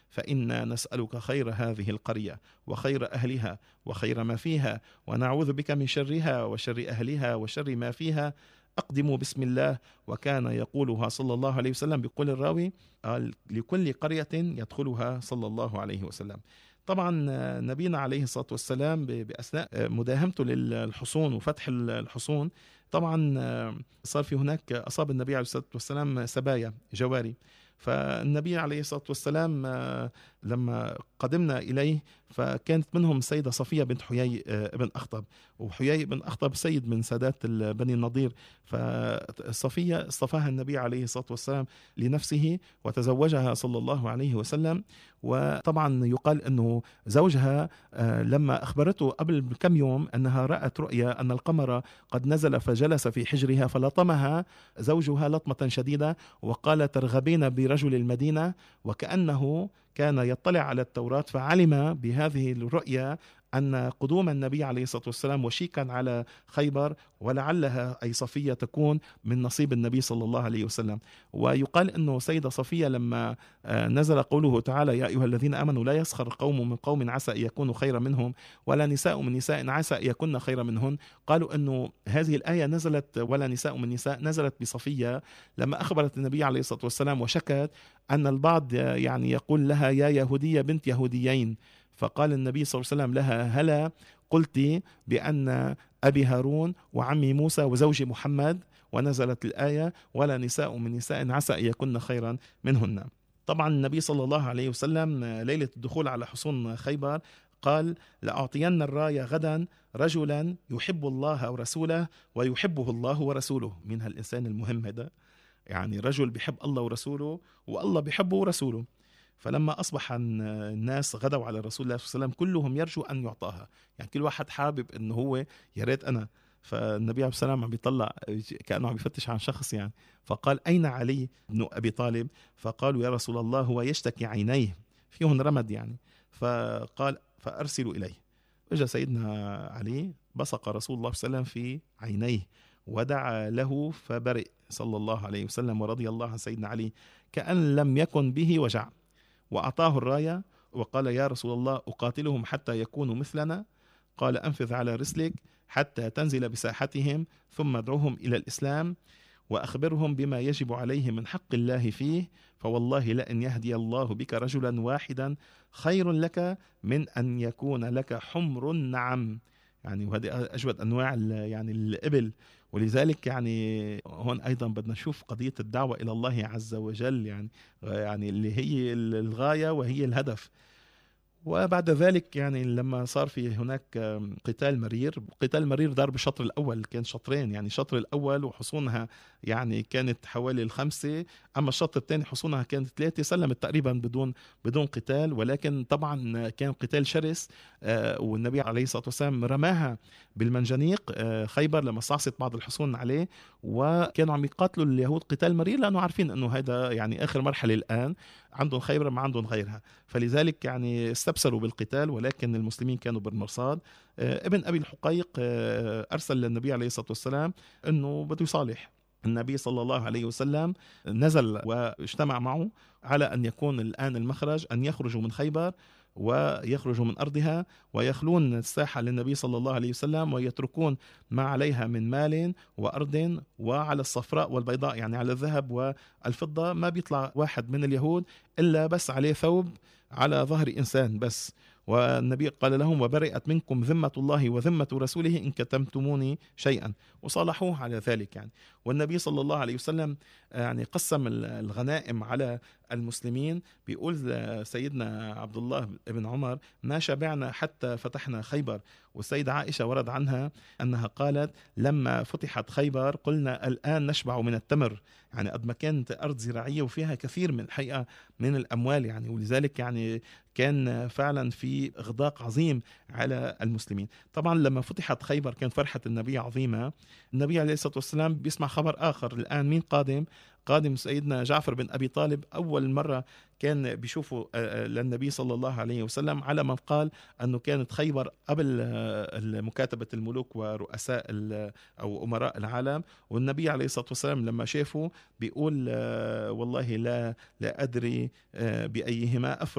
فإنا نسألك خير هذه القرية وخير أهلها وخير ما فيها، ونعوذ بك من شرها وشر أهلها وشر ما فيها. أقدموا بسم الله. وكان يقولها صلى الله عليه وسلم بقول الراوي قال لكل قرية يدخلها صلى الله عليه وسلم. طبعا نبينا عليه الصلاة والسلام بأثناء مداهمته للحصون وفتح الحصون، طبعا صار في هناك أصاب النبي عليه الصلاة والسلام سبايا جواري. فالنبي عليه الصلاة والسلام لما قدمنا إليه فكانت منهم السيدة صفية بنت حيي بن أخطب، وحيي بن أخطب سيد من سادات بني النضير. فصفية اصطفاها النبي عليه الصلاة والسلام لنفسه وتزوجها صلى الله عليه وسلم. وطبعا يقال أنه زوجها لما أخبرته قبل كم يوم أنها رأت رؤيا أن القمر قد نزل فجلس في حجرها، فلطمها زوجها لطمة شديدة وقال: ترغبين برجل المدينة؟ وكأنه كان يطلع على التوراة فعلم بهذه الرؤيا أن قدوم النبي عليه الصلاة والسلام وشيكا على خيبر، ولعلها أي صفية تكون من نصيب النبي صلى الله عليه وسلم. ويقال أنه سيدة صفية لما نزل قوله تعالى: يا أيها الذين آمنوا لا يسخر قوم من قوم عسى أن يكونوا خيرا منهم ولا نساء من نساء عسى أن يكون خيرا منهن، قالوا أنه هذه الآية نزلت ولا نساء من نساء نزلت بصفية لما أخبرت النبي عليه الصلاة والسلام وشكت أن البعض يعني يقول لها: يا يهودية بنت يهوديين. فقال النبي صلى الله عليه وسلم لها: هلا قلت بأن أبي هارون وعمي موسى وزوجي محمد؟ ونزلت الآية: ولا نساء من نساء عسى أن يكن خيرا منهن. طبعا النبي صلى الله عليه وسلم ليلة الدخول على حصون خيبر قال: لأعطين الراية غدا رجلا يحب الله ورسوله ويحبه الله ورسوله. من هالإنسان المهم هذا، يعني رجل بيحب الله ورسوله والله بيحبه ورسوله. فلما أصبح الناس غدوا على رسول الله صلى الله عليه وسلم كلهم يرجو أن يعطاها، يعني كل واحد حابب أنه هو يا ريت أنا. فالنبي عليه السلام عم بيطلع كأنه عم بيفتش عن شخص يعني، فقال: أين علي بن أبي طالب؟ فقالوا: يا رسول الله هو يشتكي عينيه فيهن رمد يعني. فقال: فأرسلوا إليه. اجى سيدنا علي بصق رسول الله صلى الله عليه وسلم في عينيه ودعا له فبرئ صلى الله عليه وسلم ورضي الله عن سيدنا علي كأن لم يكن به وجع. وأعطاه الراية وقال: يا رسول الله أقاتلهم حتى يكونوا مثلنا؟ قال: أنفذ على رسلك حتى تنزل بساحتهم ثم ادعوهم إلى الإسلام وأخبرهم بما يجب عليه من حق الله فيه، فوالله لأن يهدي الله بك رجلا واحدا خير لك من أن يكون لك حمر النعم. يعني وهذه أجود أنواع يعني الإبل. ولذلك يعني هون أيضا بدنا نشوف قضية الدعوة إلى الله عز وجل، يعني اللي هي الغاية وهي الهدف. وبعد ذلك يعني لما صار في هناك قتال مرير دار بالشطر الأول، كان شطرين، يعني الشطر الأول وحصونها يعني كانت حوالي 5، أما الشطر الثاني حصونها كانت 3، سلمت تقريبا بدون قتال. ولكن طبعا كان قتال شرس، والنبي عليه الصلاة والسلام رماها بالمنجنيق خيبر لما صعصت بعض الحصون عليه، وكانوا عم يقاتلوا اليهود قتال مرير لأنه عارفين أنه هذا يعني آخر مرحلة الآن، عندهم خيبر ما عندهم غيرها. فلذلك يعني استبصروا بالقتال، ولكن المسلمين كانوا بالمرصاد. ابن أبي الحقيق أرسل للنبي عليه الصلاة والسلام أنه بده يصالح. النبي صلى الله عليه وسلم نزل واجتمع معه على أن يكون الآن المخرج أن يخرجوا من خيبر ويخرجوا من أرضها ويخلون الساحة للنبي صلى الله عليه وسلم ويتركون ما عليها من مال وأرض، وعلى الصفراء والبيضاء يعني على الذهب والفضة ما بيطلع واحد من اليهود إلا بس عليه ثوب على ظهر إنسان بس. والنبي قال لهم: وبرئت منكم ذمة الله وذمة رسوله إن كتمتموني شيئا، وصالحوه على ذلك يعني. والنبي صلى الله عليه وسلم يعني قسم الغنائم على المسلمين. بيقول سيدنا عبد الله بن عمر: ما شبعنا حتى فتحنا خيبر. والسيدة عائشة ورد عنها أنها قالت: لما فتحت خيبر قلنا الآن نشبع من التمر، يعني قد ما كانت أرض زراعية وفيها كثير من الحقيقة من الأموال يعني. ولذلك يعني كان فعلا في إغداق عظيم على المسلمين. طبعا لما فتحت خيبر كان فرحة النبي عظيمة. النبي عليه الصلاة والسلام بيسمع خبر آخر الآن، مين قادم سيدنا جعفر بن أبي طالب. أول مرة كان بيشوفوا للنبي صلى الله عليه وسلم على من قال أنه كانت خيبر قبل مكاتبة الملوك ورؤساء أو أمراء العالم. والنبي عليه الصلاة والسلام لما شافه بيقول: والله لا أدري بأيهما أفرح